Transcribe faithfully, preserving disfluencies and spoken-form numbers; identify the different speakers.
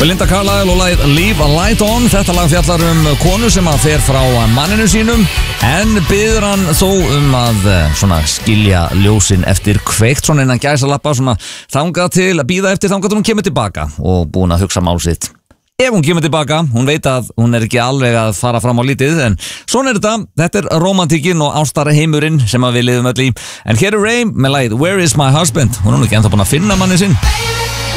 Speaker 1: Belinda Carlisle og lagið Leave a Light On. Þetta lag fjallar um konu sem að fer frá manninu sínum en biður hann þó um að svona skilja ljósin eftir kveikt svona innan gæsalappa, svona þangað til að bíða eftir þangað til hún kemur tilbaka og búin að hugsa mál sitt. Ef hún kemur tilbaka, hún veit að hún er ekki alveg að fara fram á lítið, en svona er þetta. Þetta er romantíkin og ástarheimurinn sem að við lifum öll í. En hér er Ray með lagið Where is my husband? Hún er nú ekki ennþá búin að finna manni sinn.